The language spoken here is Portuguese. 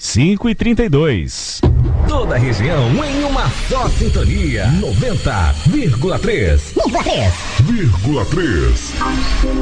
5h32. Toda a região em uma só sintonia. 90,3. 90,3.